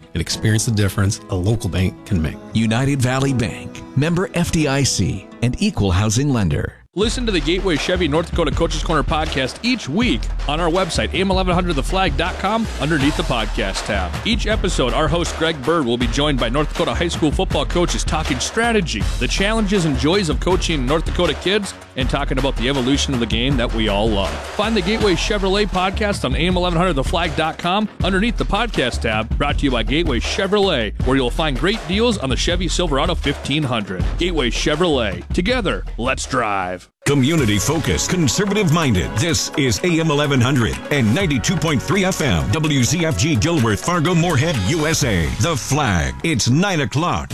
and experience the difference a local bank can make. United Valley Bank, member FDIC, and equal housing lender. Listen to the Gateway Chevy North Dakota Coaches Corner podcast each week on our website, am1100theflag.com, underneath the podcast tab. Each episode, our host, Greg Bird, will be joined by North Dakota high school football coaches talking strategy, the challenges and joys of coaching North Dakota kids, and talking about the evolution of the game that we all love. Find the Gateway Chevrolet podcast on am1100theflag.com, underneath the podcast tab, brought to you by Gateway Chevrolet, where you'll find great deals on the Chevy Silverado 1500. Gateway Chevrolet. Together, let's drive. Community-focused, conservative-minded. This is AM 1100 and 92.3 FM. WZFG Gilworth, Fargo, Moorhead, USA. The Flag. It's 9 o'clock.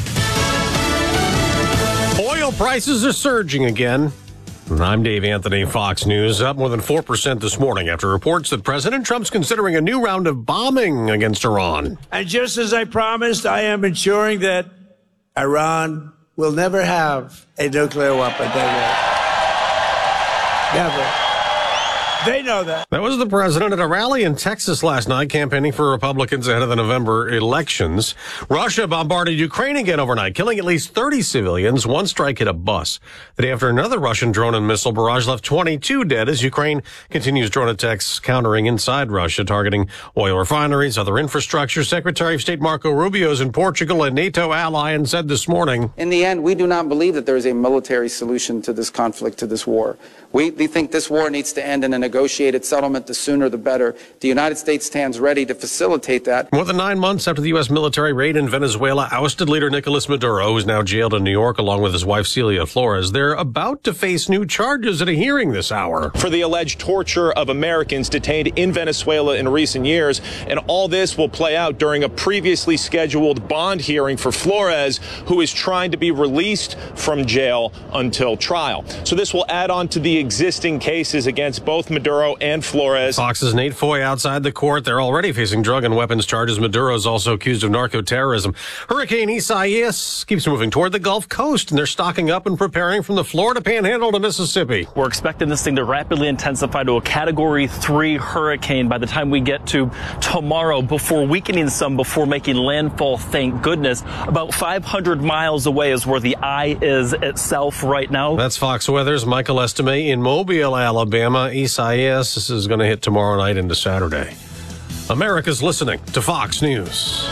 Oil prices are surging again. I'm Dave Anthony, Fox News. Up more than 4% this morning after reports that President Trump's considering a new round of bombing against Iran. And just as I promised, I am ensuring that Iran will never have a nuclear weapon. They will. Never. They know that. That was the president at a rally in Texas last night campaigning for Republicans ahead of the November elections. Russia bombarded Ukraine again overnight, killing at least 30 civilians. One strike hit a bus. The day after another Russian drone and missile barrage left 22 dead as Ukraine continues drone attacks countering inside Russia, targeting oil refineries, other infrastructure. Secretary of State Marco Rubio is in Portugal, a NATO ally, and said this morning, in the end, we do not believe that there is a military solution to this conflict, to this war. We think this war needs to end in a negotiated settlement. The sooner the better. The United States stands ready to facilitate that. More than 9 months after the U.S. military raid in Venezuela ousted leader Nicolas Maduro, who is now jailed in New York along with his wife Celia Flores, they're about to face new charges at a hearing this hour. For the alleged torture of Americans detained in Venezuela in recent years. And all this will play out during a previously scheduled bond hearing for Flores, who is trying to be released from jail until trial. So this will add on to the existing cases against both Maduro and Flores. Fox's Nate Foy outside the court. They're already facing drug and weapons charges. Maduro is also accused of narco-terrorism. Hurricane Isaias keeps moving toward the Gulf Coast, and they're stocking up and preparing from the Florida Panhandle to Mississippi. We're expecting this thing to rapidly intensify to a Category 3 hurricane by the time we get to tomorrow, before weakening some, before making landfall, thank goodness. About 500 miles away is where the eye is itself right now. That's Fox Weather's Michael Estime in Mobile, Alabama. Isaias is going to hit tomorrow night into Saturday. America's listening to Fox News.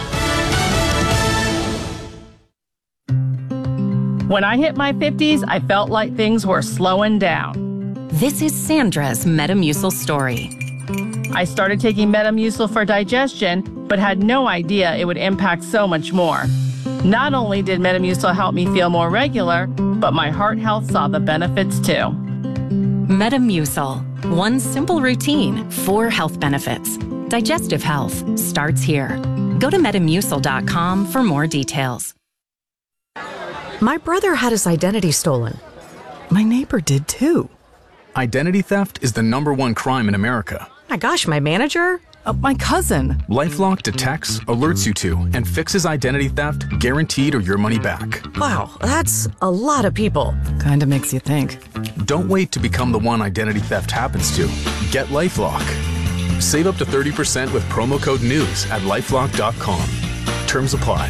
When I hit my 50s, I felt like things were slowing down. This is Sandra's Metamucil story. I started taking Metamucil for digestion, but had no idea it would impact so much more. Not only did Metamucil help me feel more regular, but my heart health saw the benefits too. Metamucil. One simple routine, 4 health benefits. Digestive health starts here. Go to Metamucil.com for more details. My brother had his identity stolen. My neighbor did too. Identity theft is the #1 crime in America. My gosh, my manager? My cousin. LifeLock detects, alerts you to, and fixes identity theft, guaranteed or your money back. Wow, that's a lot of people. Kinda makes you think. Don't wait to become the one identity theft happens to. Get LifeLock. Save up to 30% with promo code NEWS at LifeLock.com. Terms apply.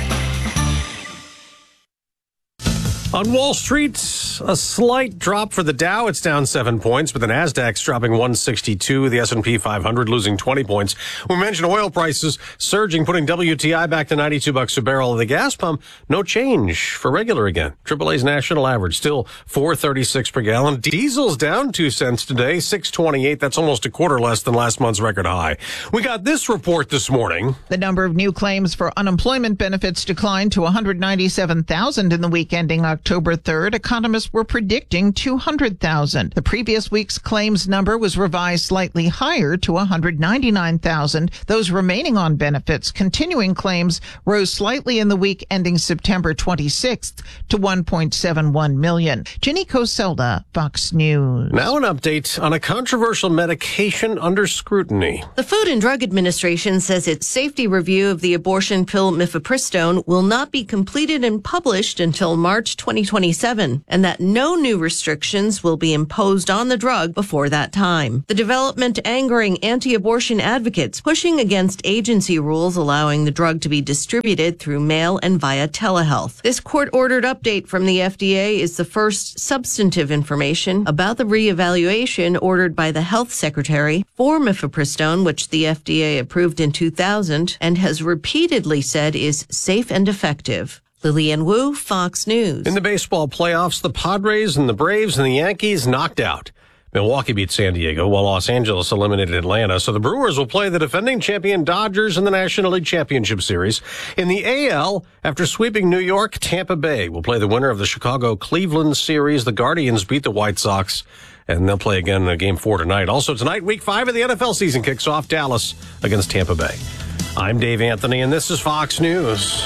On Wall Street, a slight drop for the Dow. It's down 7 points, but the Nasdaq's dropping 162. The S&P 500 losing 20 points. We mentioned oil prices surging, putting WTI back to $92 a barrel. The gas pump, no change for regular again. AAA's national average still $4.36 per gallon. Diesel's down 2 cents today, $6.28. That's almost a quarter less than last month's record high. We got this report this morning. The number of new claims for unemployment benefits declined to 197,000 in the week ending October 3rd. Economists were predicting 200,000. The previous week's claims number was revised slightly higher to 199,000. Those remaining on benefits, continuing claims rose slightly in the week ending September 26th to 1.71 million. Jenny Coselda, Fox News. Now an update on a controversial medication under scrutiny. The Food and Drug Administration says its safety review of the abortion pill mifepristone will not be completed and published until March 2027, and that that no new restrictions will be imposed on the drug before that time. The development angering anti-abortion advocates, pushing against agency rules allowing the drug to be distributed through mail and via telehealth. This court-ordered update from the FDA is the first substantive information about the reevaluation ordered by the health secretary for mifepristone, which the FDA approved in 2000 and has repeatedly said is safe and effective. Lillian Wu, Fox News. In the baseball playoffs, the Padres and the Braves and the Yankees knocked out. Milwaukee beat San Diego, while Los Angeles eliminated Atlanta. So the Brewers will play the defending champion Dodgers in the National League Championship Series. In the AL, after sweeping New York, Tampa Bay will play the winner of the Chicago-Cleveland Series. The Guardians beat the White Sox, and they'll play again in Game 4 tonight. Also tonight, Week 5 of the NFL season kicks off. Dallas against Tampa Bay. I'm Dave Anthony, and this is Fox News.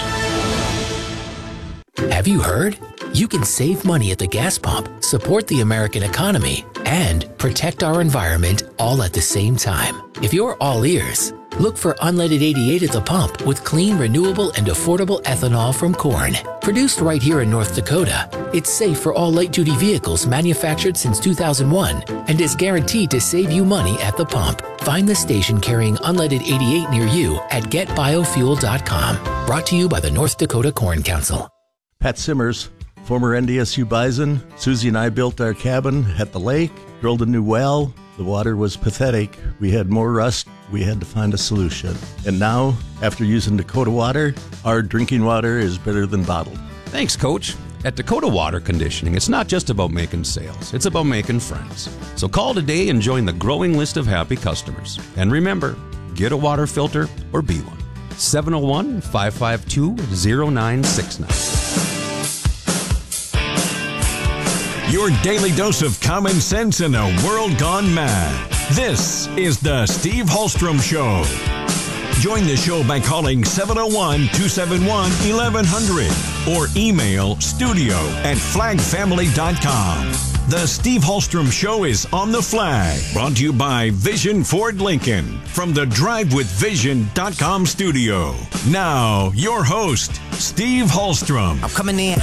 Have you heard? You can save money at the gas pump, support the American economy, and protect our environment all at the same time. If you're all ears, look for Unleaded 88 at the pump with clean, renewable, and affordable ethanol from corn. Produced right here in North Dakota, it's safe for all light-duty vehicles manufactured since 2001 and is guaranteed to save you money at the pump. Find the station carrying Unleaded 88 near you at getbiofuel.com. Brought to you by the North Dakota Corn Council. Pat Simmers, former NDSU Bison. Susie and I built our cabin at the lake, drilled a new well. The water was pathetic. We had more rust. We had to find a solution. And now, after using Dakota Water, our drinking water is better than bottled. Thanks, Coach. At Dakota Water Conditioning, it's not just about making sales. It's about making friends. So call today and join the growing list of happy customers. And remember, get a water filter or be one. 701-552-0969. Your daily dose of common sense in a world gone mad. This is the Steve Hallstrom Show. Join the show by calling 701-271-1100 or email studio@flagfamily.com. The Steve Hallstrom Show is on the Flag, brought to you by Vision Ford Lincoln from the DriveWithVision.com studio. Now, your host, Steve Hallstrom. I'm coming in.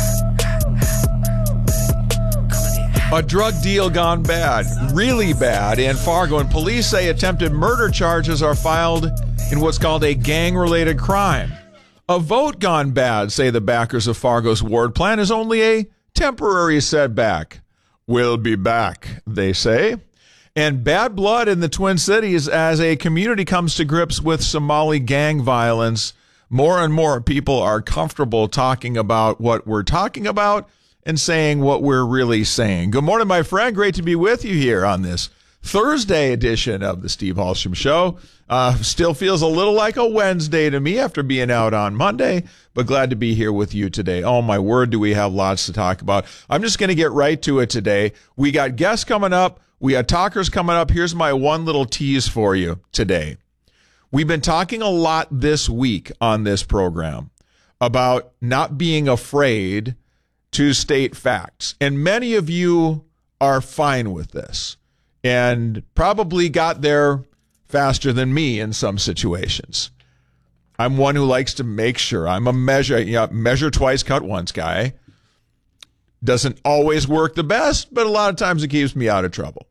A drug deal gone bad, really bad, in Fargo, and police say attempted murder charges are filed in what's called a gang-related crime. A vote gone bad, say the backers of Fargo's ward plan, is only a temporary setback. We'll be back, they say. And bad blood in the Twin Cities as a community comes to grips with Somali gang violence. More and more people are comfortable talking about what we're talking about and saying what we're really saying. Good morning, my friend. Great to be with you here on this Thursday edition of the Steve Hallstrom Show. Still feels a little like a Wednesday to me after being out on Monday, but glad to be here with you today. Oh, my word, do we have lots to talk about. I'm just going to get right to it today. We got guests coming up. We got talkers coming up. Here's my one little tease for you today. We've been talking a lot this week on this program about not being afraid to state facts. And many of you are fine with this and probably got there faster than me in some situations. I'm one who likes to make sure. I'm a measure twice, cut once guy. Doesn't always work the best, but a lot of times it keeps me out of trouble.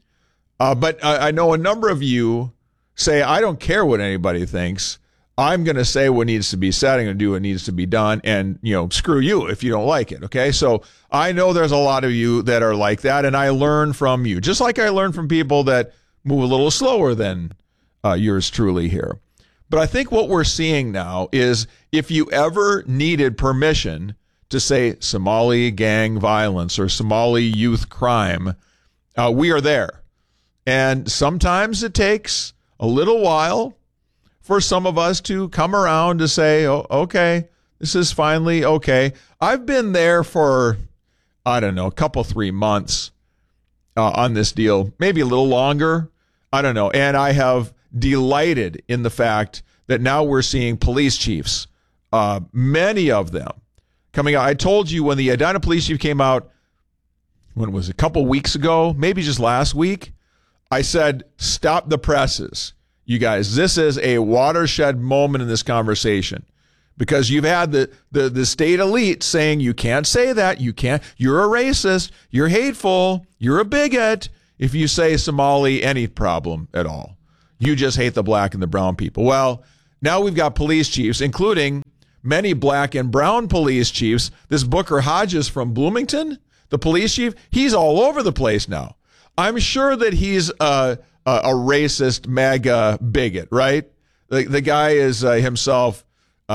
But I know a number of you say, I don't care what anybody thinks. I'm going to say what needs to be said. I'm going to do what needs to be done. And, screw you if you don't like it. Okay. So I know there's a lot of you that are like that. And I learn from you, just like I learn from people that move a little slower than yours truly here. But I think what we're seeing now is if you ever needed permission to say Somali gang violence or Somali youth crime, we are there. And sometimes it takes a little while for some of us to come around to say, oh, okay, this is finally okay. I've been there for, I don't know, a couple, 3 months on this deal, maybe a little longer. I don't know. And I have delighted in the fact that now we're seeing police chiefs, many of them coming out. I told you when the Edina police chief came out, when it was a couple weeks ago, maybe just last week, I said, stop the presses. You guys, this is a watershed moment in this conversation because you've had the state elite saying you can't say that, you're a racist, you're hateful, you're a bigot if you say Somali any problem at all. You just hate the black and the brown people. Well, now we've got police chiefs, including many black and brown police chiefs. This Booker Hodges from Bloomington, the police chief, he's all over the place now. I'm sure that he's a racist MAGA bigot, right? The guy is himself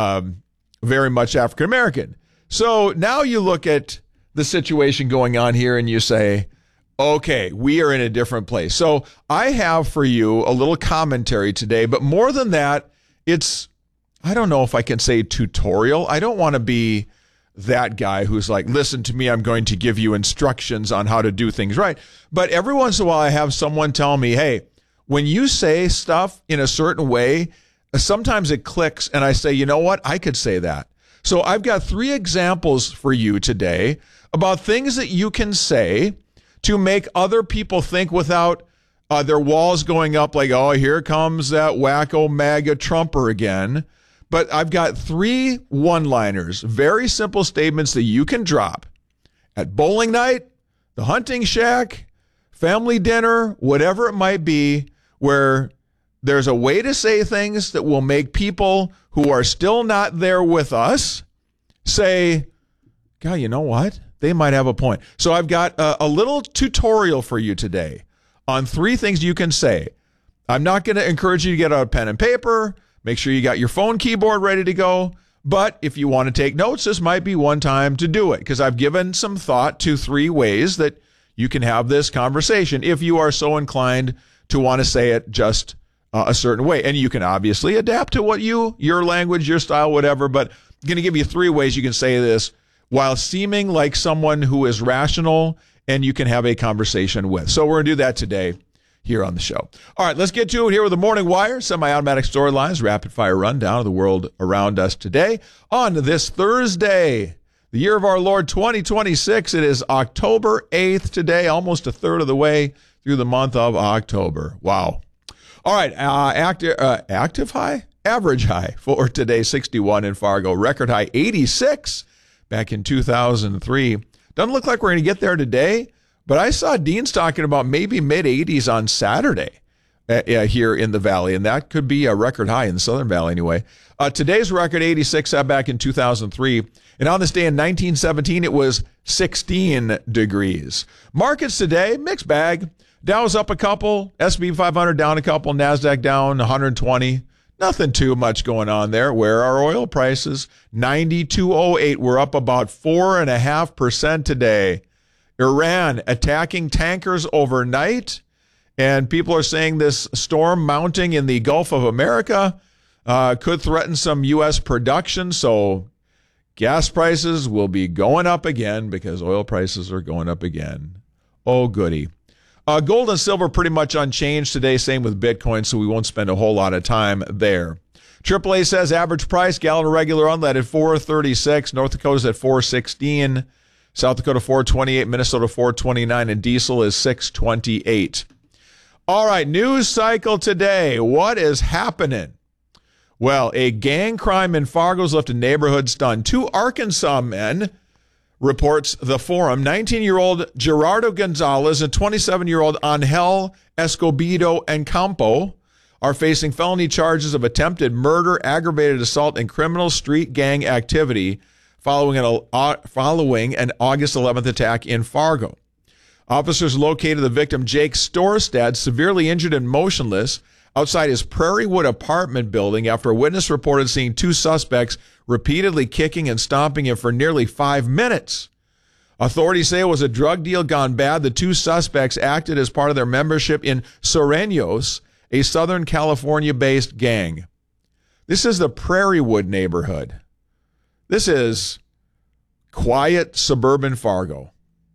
very much African American. So now you look at the situation going on here and you say, okay, we are in a different place. So I have for you a little commentary today, but more than that, it's, I don't know if I can say tutorial. I don't want to be that guy who's like, listen to me, I'm going to give you instructions on how to do things right. But every once in a while I have someone tell me, hey, when you say stuff in a certain way, sometimes it clicks and I say, you know what? I could say that. So I've got 3 examples for you today about things that you can say to make other people think without their walls going up like, oh, here comes that wacko MAGA Trumper again. But I've got 3 one-liners, very simple statements that you can drop at bowling night, the hunting shack, family dinner, whatever it might be, where there's a way to say things that will make people who are still not there with us say, God, you know what? They might have a point. So I've got a little tutorial for you today on 3 things you can say. I'm not going to encourage you to get out a pen and paper. Make sure you got your phone keyboard ready to go. But if you want to take notes, this might be one time to do it, because I've given some thought to 3 ways that you can have this conversation if you are so inclined to want to say it just a certain way. And you can obviously adapt to what your language, your style, whatever. But I'm going to give you 3 ways you can say this while seeming like someone who is rational and you can have a conversation with. So we're going to do that today here on the show. All right, let's get to it here with the Morning Wire, semi-automatic storylines, rapid-fire rundown of the world around us today on this Thursday, the year of our Lord 2026. It is October 8th today, almost a third of the way through the month of October. Wow. All right, average high for today, 61 in Fargo. Record high, 86 back in 2003. Doesn't look like we're going to get there today. But I saw Dean's talking about maybe mid-80s on Saturday here in the Valley, and that could be a record high in the Southern Valley anyway. Today's record, 86, back in 2003. And on this day in 1917, it was 16 degrees. Markets today, mixed bag. Dow's up a couple, S&P 500 down a couple, NASDAQ down 120. Nothing too much going on there. Where are oil prices? 92.08. We're up about 4.5% today. Iran attacking tankers overnight, and people are saying this storm mounting in the Gulf of America could threaten some U.S. production, so gas prices will be going up again because oil prices are going up again. Oh, goody. Gold and silver pretty much unchanged today, same with Bitcoin, so we won't spend a whole lot of time there. AAA says average price, gallon of regular unleaded, $4.36. North Dakota's at $4.16. South Dakota, $4.28, Minnesota, $4.29, and diesel is $6.28. All right, news cycle today. What is happening? Well, a gang crime in Fargo's left a neighborhood stunned. 2 Arkansas men, reports the Forum, 19-year-old Gerardo Gonzalez and 27-year-old Angel Escobedo and Campo are facing felony charges of attempted murder, aggravated assault, and criminal street gang activity following an August 11th attack in Fargo. Officers located the victim, Jake Storstad, severely injured and motionless outside his Prairie Wood apartment building after a witness reported seeing 2 suspects repeatedly kicking and stomping him for nearly 5 minutes. Authorities say it was a drug deal gone bad. The 2 suspects acted as part of their membership in Sureños, a Southern California-based gang. This is the Prairie Wood neighborhood. This is quiet suburban Fargo.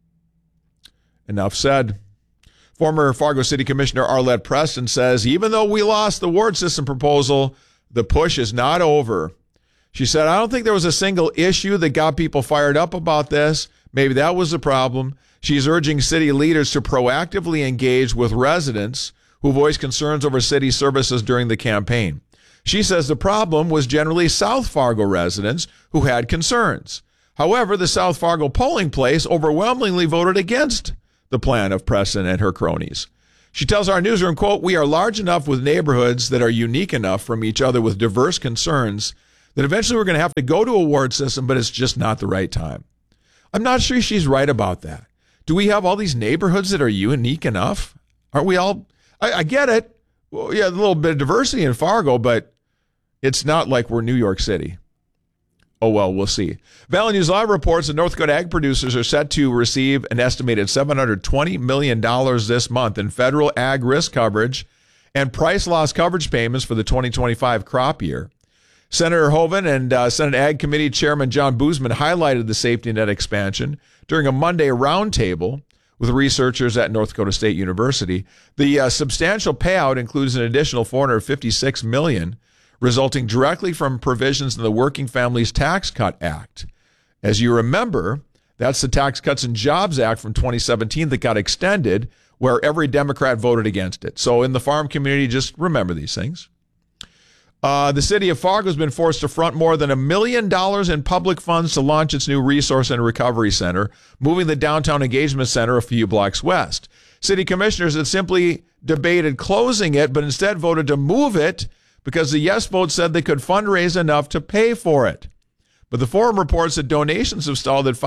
Enough said. Former Fargo City Commissioner Arlette Preston says, even though we lost the ward system proposal, the push is not over. She said, I don't think there was a single issue that got people fired up about this. Maybe that was the problem. She's urging city leaders to proactively engage with residents who voiced concerns over city services during the campaign. She says the problem was generally South Fargo residents who had concerns. However, the South Fargo polling place overwhelmingly voted against the plan of Preston and her cronies. She tells our newsroom, quote, "We are large enough with neighborhoods that are unique enough from each other with diverse concerns that eventually we're going to have to go to a ward system, but it's just not the right time." I'm not sure she's right about that. Do we have all these neighborhoods that are unique enough? Aren't we all? I get it. Well, yeah, a little bit of diversity in Fargo, but it's not like we're New York City. Oh, well, we'll see. Valley News Live reports that North Dakota ag producers are set to receive an estimated $720 million this month in federal ag risk coverage and price loss coverage payments for the 2025 crop year. Senator Hoeven and Senate Ag Committee Chairman John Boozman highlighted the safety net expansion during a Monday roundtable with researchers at North Dakota State University. The substantial payout includes an additional $456 million, resulting directly from provisions in the Working Families Tax Cut Act. As you remember, that's the Tax Cuts and Jobs Act from 2017 that got extended, where every Democrat voted against it. So in the farm community, just remember these things. The city of Fargo has been forced to front more than $1 million in public funds to launch its new Resource and Recovery Center, moving the Downtown Engagement Center a few blocks west. City commissioners had simply debated closing it, but instead voted to move it because the yes vote said they could fundraise enough to pay for it. But the forum reports that donations have stalled at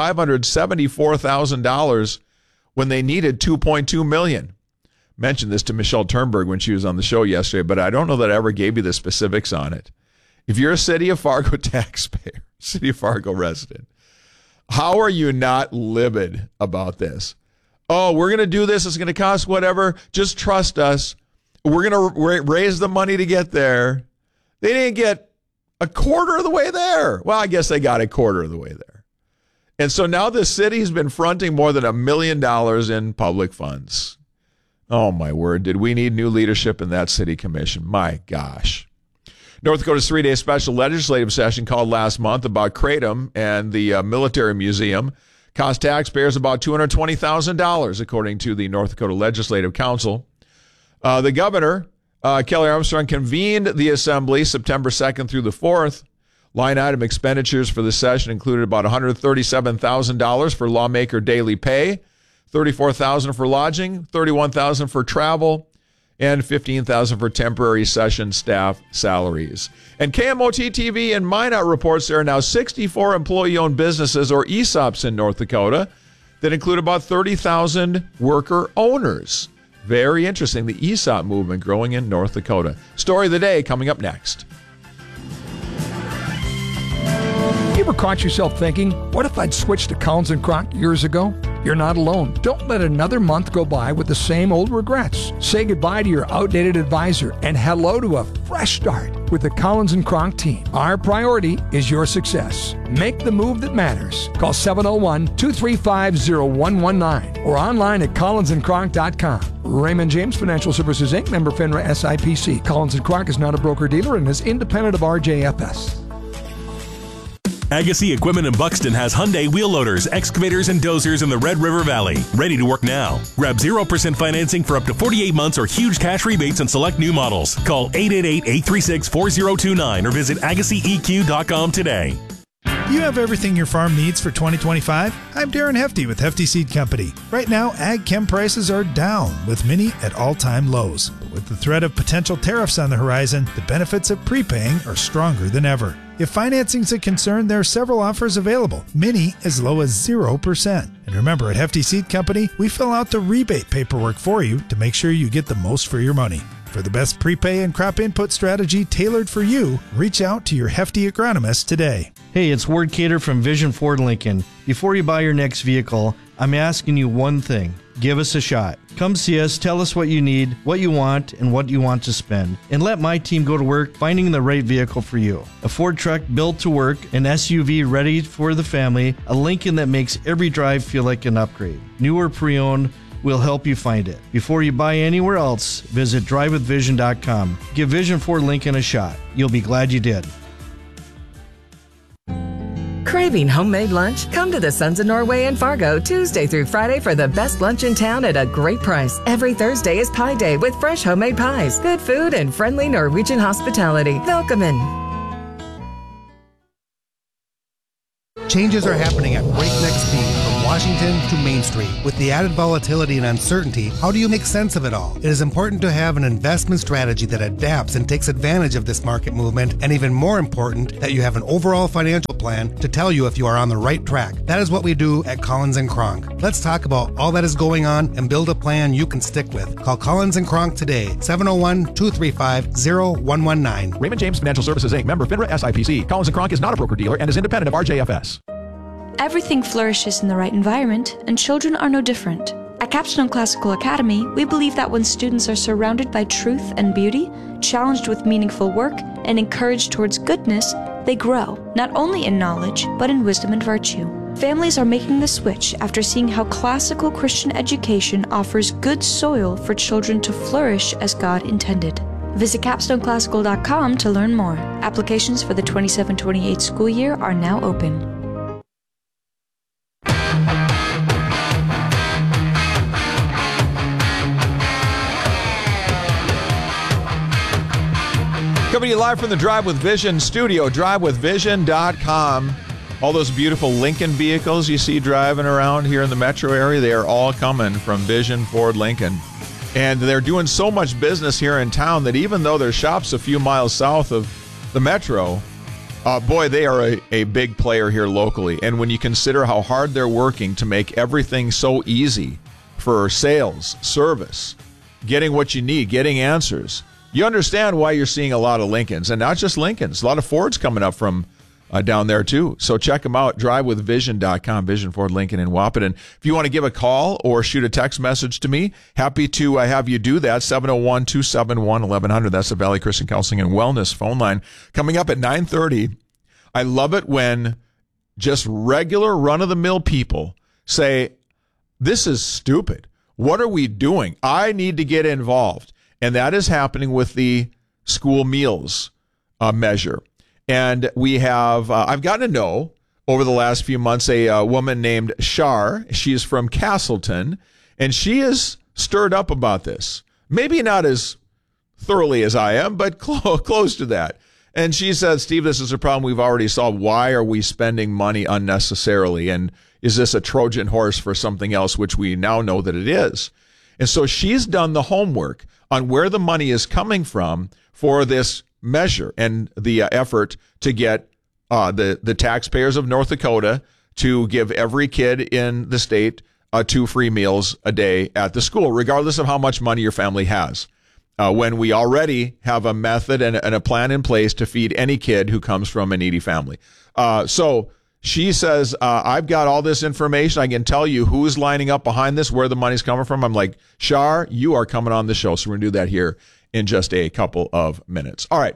$574,000 when they needed $2.2 million. Mentioned this to Michelle Turnberg when she was on the show yesterday, but I don't know that I ever gave you the specifics on it. If you're a City of Fargo taxpayer, City of Fargo resident, how are you not livid about this? Oh, we're going to do this. It's going to cost whatever. Just trust us. We're going to raise the money to get there. They didn't get a quarter of the way there. Well, I guess they got a quarter of the way there. And so now the city's been fronting more than $1 million in public funds. Oh, my word. Did we need new leadership in that city commission? My gosh. North Dakota's three-day special legislative session called last month about Kratom and the military museum cost taxpayers about $220,000, according to the North Dakota Legislative Council. The governor, Kelly Armstrong, convened the assembly September 2nd through the 4th. Line item expenditures for the session included about $137,000 for lawmaker daily pay, $34,000 for lodging, $31,000 for travel, and $15,000 for temporary session staff salaries. And KMOT-TV in Minot reports there are now 64 employee-owned businesses, or ESOPs, in North Dakota that include about 30,000 worker owners. Very interesting, the ESOP movement growing in North Dakota. Story of the day coming up next. You ever caught yourself thinking, what if I'd switched to Collins & Kronk years ago? You're not alone. Don't let another month go by with the same old regrets. Say goodbye to your outdated advisor and hello to a fresh start with the Collins & Kronk team. Our priority is your success. Make the move that matters. Call 701-235-0119 or online at collinsandkronk.com. Raymond James Financial Services, Inc., member FINRA SIPC. Collins & Kronk is not a broker-dealer and is independent of RJFS. Agassi Equipment in Buxton has Hyundai wheel loaders, excavators, and dozers in the Red River Valley. Ready to work now. Grab 0% financing for up to 48 months or huge cash rebates on select new models. Call 888-836-4029 or visit AgassiEQ.com today. You have everything your farm needs for 2025? I'm Darren Hefty with Hefty Seed Company. Right now, ag chem prices are down, with many at all-time lows. But with the threat of potential tariffs on the horizon, the benefits of prepaying are stronger than ever. If financing's a concern, there are several offers available, many as low as 0%. And remember, at Hefty Seed Company, we fill out the rebate paperwork for you to make sure you get the most for your money. For the best prepay and crop input strategy tailored for you, reach out to your Hefty agronomist today. Hey, it's Ward Cater from Vision Ford Lincoln. Before you buy your next vehicle, I'm asking you one thing. Give us a shot. Come see us, tell us what you need, what you want, and what you want to spend. And let my team go to work finding the right vehicle for you. A Ford truck built to work, an SUV ready for the family, a Lincoln that makes every drive feel like an upgrade. New or pre-owned, we'll help you find it. Before you buy anywhere else, visit drivewithvision.com. Give Vision Ford Lincoln a shot. You'll be glad you did. Craving homemade lunch? Come to the Sons of Norway in Fargo Tuesday through Friday for the best lunch in town at a great price. Every Thursday is Pie Day with fresh homemade pies, good food, and friendly Norwegian hospitality. Welcome in. Changes are happening at breakneck speed from Washington to Main Street. With the added volatility and uncertainty, how do you make sense of it all? It is important to have an investment strategy that adapts and takes advantage of this market movement, and even more important, that you have an overall financial plan to tell you if you are on the right track. That is what we do at Collins & Kronk. Let's talk about all that is going on and build a plan you can stick with. Call Collins & Kronk today, 701-235-0119. Raymond James Financial Services, Inc., member FINRA SIPC. Collins & Kronk is not a broker-dealer and is independent of RJFS. Everything flourishes in the right environment, and children are no different. At Capstone Classical Academy, we believe that when students are surrounded by truth and beauty, challenged with meaningful work, and encouraged towards goodness, they grow, not only in knowledge, but in wisdom and virtue. Families are making the switch after seeing how classical Christian education offers good soil for children to flourish as God intended. Visit capstoneclassical.com to learn more. Applications for the 27-28 school year are now open. Coming to you live from the Drive with Vision studio, drivewithvision.com. All those beautiful Lincoln vehicles you see driving around here in the metro area, they are all coming from Vision Ford Lincoln. And they're doing so much business here in town that even though their shop's a few miles south of the metro, boy, they are a big player here locally. And when you consider how hard they're working to make everything so easy for sales, service, getting what you need, getting answers, you understand why you're seeing a lot of Lincolns, and not just Lincolns. A lot of Fords coming up from down there, too. So check them out, drivewithvision.com, Vision Ford Lincoln in Wahpeton. If you want to give a call or shoot a text message to me, happy to have you do that, 701-271-1100. That's the Valley Christian Counseling and Wellness phone line. Coming up at 9:30, I love it when just regular run-of-the-mill people say, this is stupid. What are we doing? I need to get involved. And that is happening with the school meals measure. And we have, I've gotten to know over the last few months a woman named Shar. She's from Castleton, and she is stirred up about this. Maybe not as thoroughly as I am, but close to that. And she said, Steve, this is a problem we've already solved. Why are we spending money unnecessarily? And is this a Trojan horse for something else, which we now know that it is? And so she's done the homework on where the money is coming from for this measure and the effort to get the taxpayers of North Dakota to give every kid in the state 2 free meals a day at the school, regardless of how much money your family has. When we already have a method and a plan in place to feed any kid who comes from a needy family. So she says, I've got all this information. I can tell you who's lining up behind this, where the money's coming from. I'm like, Shar, you are coming on the show. So we're going to do that here in just a couple of minutes. All right.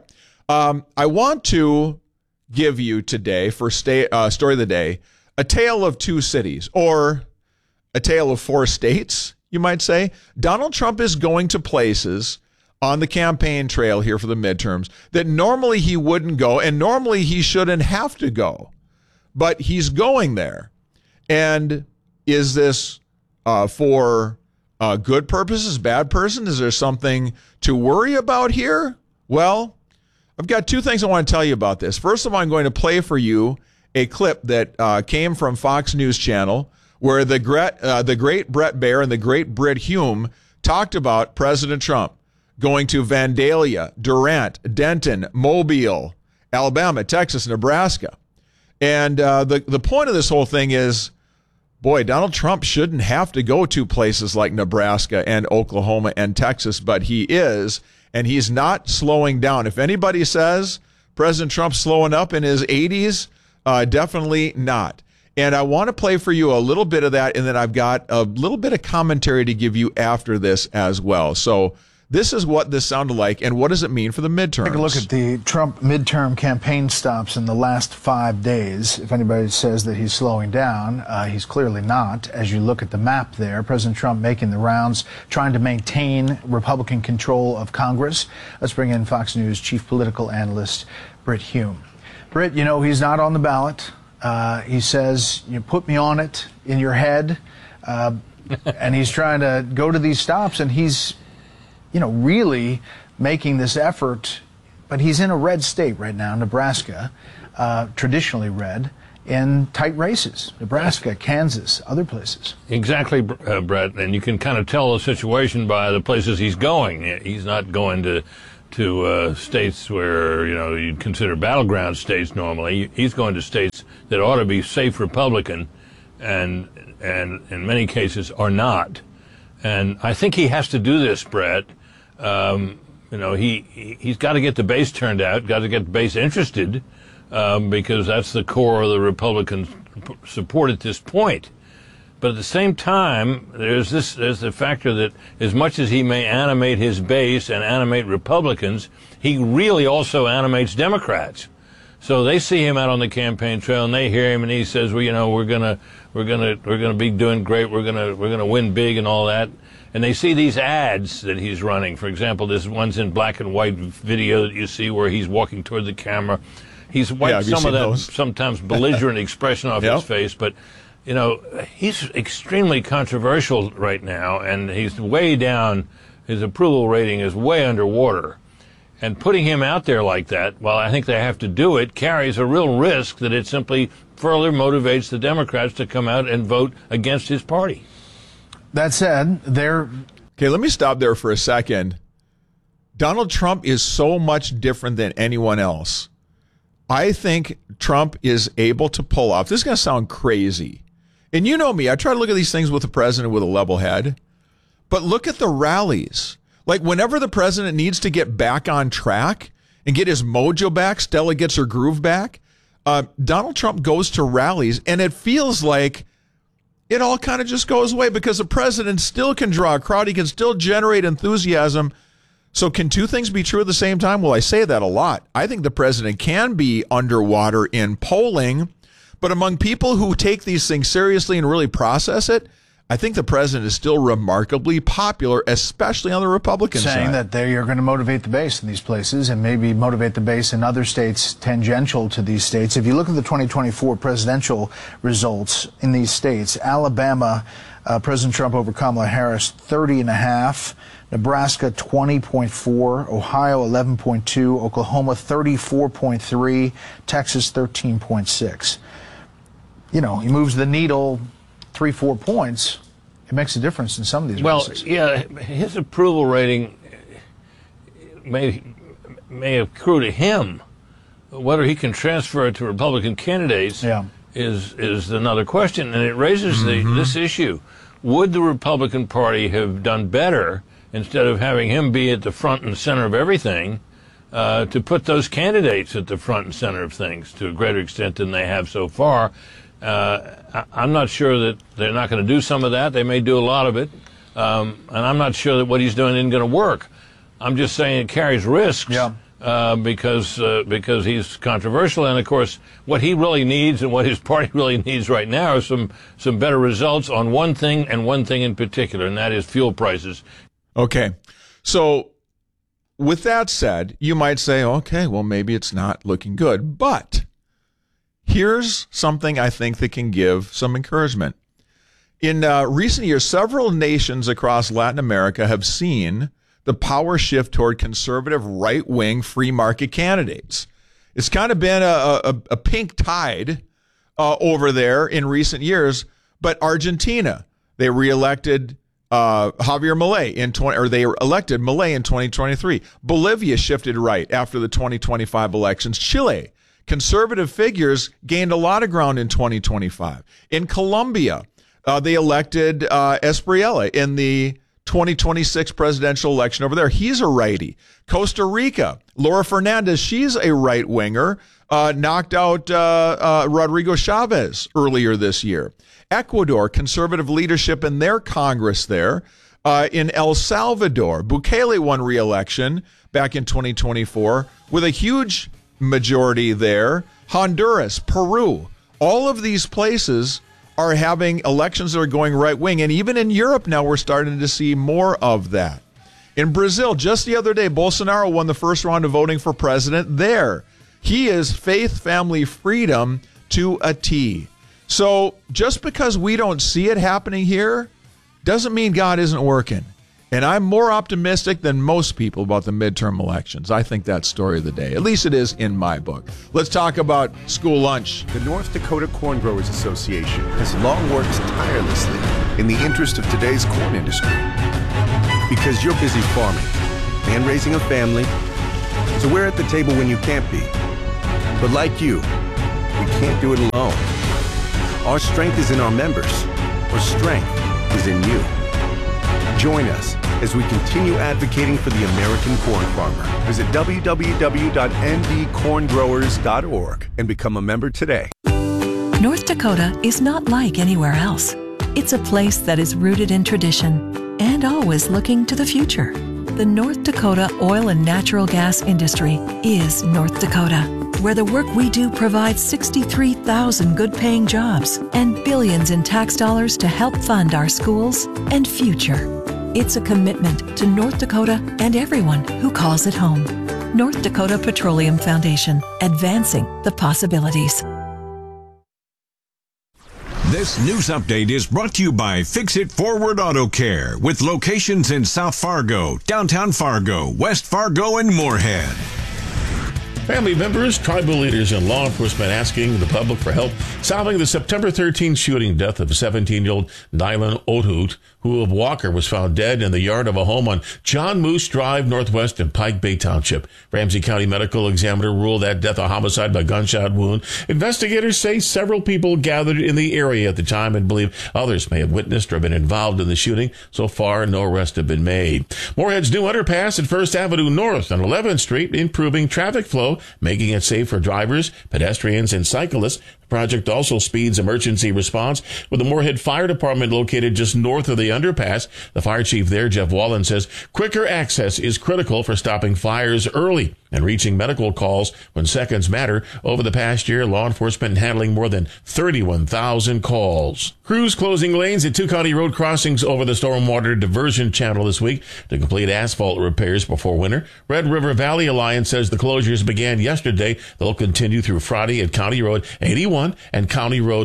I want to give you today for Story of the Day, a tale of 2 cities, or a tale of 4 states, you might say. Donald Trump is going to places on the campaign trail here for the midterms that normally he wouldn't go, and normally he shouldn't have to go. But he's going there. And is this for good purposes, bad person? Is there something to worry about here? Well, I've got 2 things I want to tell you about this. First of all, I'm going to play for you a clip that came from Fox News Channel where the great Bret Baier and the great Brit Hume talked about President Trump going to Vandalia, Durant, Denton, Mobile, Alabama, Texas, Nebraska. And the point of this whole thing is, boy, Donald Trump shouldn't have to go to places like Nebraska and Oklahoma and Texas, but he is, and he's not slowing down. If anybody says President Trump's slowing up in his 80s, definitely not. And I want to play for you a little bit of that, and then I've got a little bit of commentary to give you after this as well. So this is what this sounded like, and what does it mean for the midterms? Take a look at the Trump midterm campaign stops in the last 5 days. If anybody says that he's slowing down, he's clearly not. As you look at the map there, President Trump making the rounds, trying to maintain Republican control of Congress. Let's bring in Fox News chief political analyst Brit Hume. Brit, you know, he's not on the ballot. He says, "You put me on it in your head," and he's trying to go to these stops, and he's, really making this effort. But he's in a red state right now, Nebraska, traditionally red, in tight races. Nebraska, Kansas, other places. Exactly, Brett. And you can kind of tell the situation by the places he's going. He's not going to states where, you'd consider battleground states normally. He's going to states that ought to be safe Republican and in many cases are not. And I think he has to do this, Brett. He's got to get the base turned out, got to get the base interested, because that's the core of the Republican support at this point. But at the same time, there's the factor that as much as he may animate his base and animate Republicans, he really also animates Democrats. So they see him out on the campaign trail and they hear him and he says, well, we're gonna be doing great. We're gonna win big and all that. And they see these ads that he's running. For example, this one's in black and white video that you see where he's walking toward the camera. He's wiped some of that sometimes belligerent expression off his face, but he's extremely controversial right now, and he's way down. His approval rating is way underwater. And putting him out there like that, while I think they have to do it, carries a real risk that it simply further motivates the Democrats to come out and vote against his party. That said, Okay, let me stop there for a second. Donald Trump is so much different than anyone else. I think Trump is able to pull off. This is going to sound crazy. And you know me, I try to look at these things with the president with a level head. But look at the rallies. Like whenever the president needs to get back on track and get his mojo back, Stella gets her groove back, Donald Trump goes to rallies, and it feels like it all kind of just goes away because the president still can draw a crowd. He can still generate enthusiasm. So can two things be true at the same time? Well, I say that a lot. I think the president can be underwater in polling, but among people who take these things seriously and really process it, I think the president is still remarkably popular, especially on the Republican side. Saying that you're going to motivate the base in these places and maybe motivate the base in other states tangential to these states. If you look at the 2024 presidential results in these states, Alabama, President Trump over Kamala Harris, 30.5%. Nebraska, 20.4%. Ohio, 11.2%. Oklahoma, 34.3%. Texas, 13.6%. He moves the needle 3-4 points. It makes a difference in some of these races. Well, yeah, his approval rating may accrue to him. Whether he can transfer it to Republican candidates is another question, and it raises this issue. Would the Republican Party have done better instead of having him be at the front and center of everything, to put those candidates at the front and center of things to a greater extent than they have so far? I'm not sure that they're not going to do some of that. They may do a lot of it. And I'm not sure that what he's doing isn't going to work. I'm just saying it carries risks because he's controversial. And, of course, what he really needs and what his party really needs right now are some better results on one thing and one thing in particular, and that is fuel prices. Okay. So with that said, you might say, okay, well, maybe it's not looking good. But here's something I think that can give some encouragement. In recent years, several nations across Latin America have seen the power shift toward conservative, right-wing, free market candidates. It's kind of been a pink tide over there in recent years. But Argentina, they reelected Javier Milei they elected Milei in 2023. Bolivia shifted right after the 2025 elections. Chile, conservative figures gained a lot of ground in 2025. In Colombia, they elected Espriella in the 2026 presidential election over there. He's a righty. Costa Rica, Laura Fernandez, she's a right-winger, knocked out Rodrigo Chavez earlier this year. Ecuador, conservative leadership in their Congress there. In El Salvador, Bukele won re-election back in 2024 with a huge majority there. Honduras, Peru, all of these places are having elections that are going right-wing. And even in Europe now, we're starting to see more of that. In Brazil, just the other day, Bolsonaro won the first round of voting for president there. He is faith, family, freedom, to a T. So just because we don't see it happening here doesn't mean God isn't working. And I'm more optimistic than most people about the midterm elections. I think that's story of the day. At least it is in my book. Let's talk about school lunch. The North Dakota Corn Growers Association has long worked tirelessly in the interest of today's corn industry. Because you're busy farming and raising a family, so we're at the table when you can't be. But like you, we can't do it alone. Our strength is in our members. Our strength is in you. Join us as we continue advocating for the American corn farmer. Visit www.ndcorngrowers.org and become a member today. North Dakota is not like anywhere else. It's a place that is rooted in tradition and always looking to the future. The North Dakota oil and natural gas industry is North Dakota, where the work we do provides 63,000 good-paying jobs and billions in tax dollars to help fund our schools and future. It's a commitment to North Dakota and everyone who calls it home. North Dakota Petroleum Foundation, advancing the possibilities. This news update is brought to you by Fix It Forward Auto Care, with locations in South Fargo, downtown Fargo, West Fargo, and Moorhead. Family members, tribal leaders, and law enforcement asking the public for help solving the September 13th shooting death of 17-year-old Nylan Othut, who of Walker was found dead in the yard of a home on John Moose Drive, Northwest in Pike Bay Township. Ramsey County Medical Examiner ruled that death a homicide by gunshot wound. Investigators say several people gathered in the area at the time and believe others may have witnessed or been involved in the shooting. So far, no arrests have been made. Moorhead's new underpass at 1st Avenue North on 11th Street, improving traffic flow, making it safe for drivers, pedestrians, and cyclists. The project also speeds emergency response, with the Moorhead Fire Department located just north of the underpass. The fire chief there, Jeff Wallen, says quicker access is critical for stopping fires early and reaching medical calls when seconds matter. Over the past year, law enforcement handling more than 31,000 calls. Crews closing lanes at 2 county road crossings over the stormwater diversion channel this week to complete asphalt repairs before winter. Red River Valley Alliance says the closures began yesterday. They'll continue through Friday at County Road 81 and County Road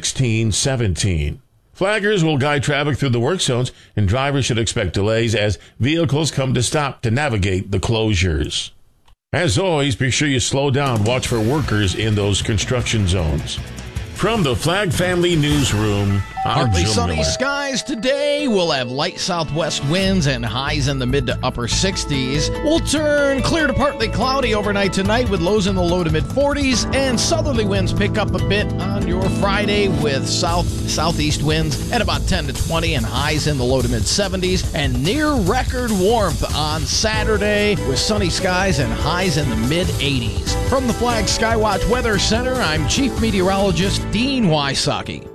1617. Flaggers will guide traffic through the work zones, and drivers should expect delays as vehicles come to stop to navigate the closures. As always, be sure you slow down. Watch for workers in those construction zones. From the Flag Family Newsroom, I'm Partly Jim sunny Miller. skies today. We'll have light southwest winds and highs in the mid to upper 60s. We'll turn clear to partly cloudy overnight tonight with lows in the low to mid 40s, and southerly winds pick up a bit on your Friday with southeast winds at about 10 to 20 and highs in the low to mid 70s, and near record warmth on Saturday with sunny skies and highs in the mid 80s. From the Flag Skywatch Weather Center, I'm Chief Meteorologist Dean Wysocki.